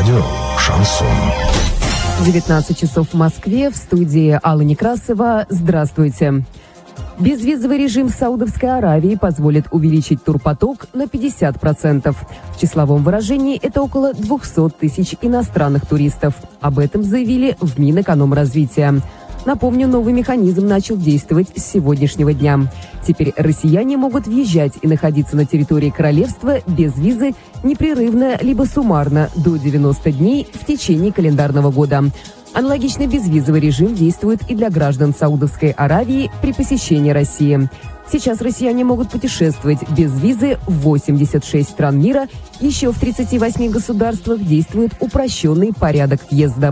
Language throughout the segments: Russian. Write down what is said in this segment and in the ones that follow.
Радио «Шансон». 19 часов в Москве, в студии Алла Некрасова. Здравствуйте. Безвизовый режим Саудовской Аравии позволит увеличить турпоток на 50%. В числовом выражении это около 200 тысяч иностранных туристов. Об этом заявили в Минэкономразвития. Напомню, новый механизм начал действовать с сегодняшнего дня. Теперь россияне могут въезжать и находиться на территории королевства без визы непрерывно либо суммарно до 90 дней в течение календарного года. Аналогичный безвизовый режим действует и для граждан Саудовской Аравии при посещении России. Сейчас россияне могут путешествовать без визы в 86 стран мира. Еще в 38 государствах действует упрощенный порядок въезда.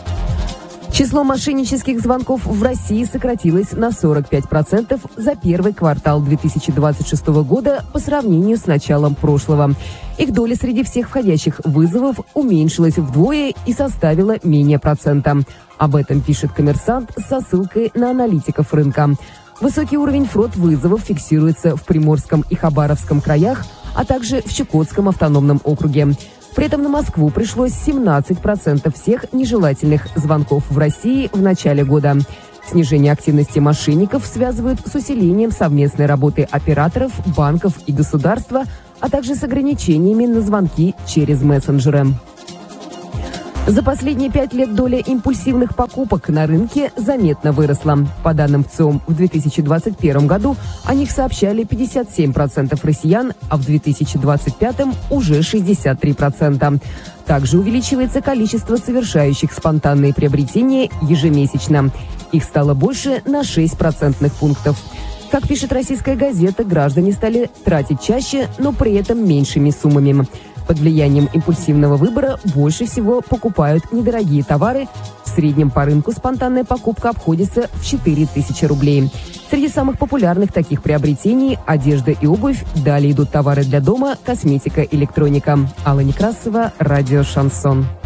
Число мошеннических звонков в России сократилось на 45% за первый квартал 2026 года по сравнению с началом прошлого. Их доля среди всех входящих вызовов уменьшилась вдвое и составила менее процента. Об этом пишет «Коммерсант» со ссылкой на аналитиков рынка. Высокий уровень фрод-вызовов фиксируется в Приморском и Хабаровском краях, а также в Чукотском автономном округе. При этом на Москву пришлось 17% всех нежелательных звонков в России в начале года. Снижение активности мошенников связывают с усилением совместной работы операторов, банков и государства, а также с ограничениями на звонки через мессенджеры. За последние 5 лет доля импульсивных покупок на рынке заметно выросла. По данным ВЦИОМ, в 2021 году о них сообщали 57% россиян, а в 2025 уже 63%. Также увеличивается количество совершающих спонтанные приобретения ежемесячно. Их стало больше на 6 процентных пунктов. Как пишет «Российская газета», граждане стали тратить чаще, но при этом меньшими суммами. Под влиянием импульсивного выбора больше всего покупают недорогие товары. В среднем по рынку спонтанная покупка обходится в 4000 рублей. Среди самых популярных таких приобретений – одежда и обувь. Далее идут товары для дома, косметика, электроника. Алла Некрасова, радио «Шансон».